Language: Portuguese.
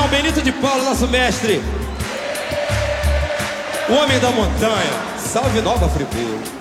São Benito de Paulo, nosso mestre. O homem da montanha. Salve Nova Friburgo.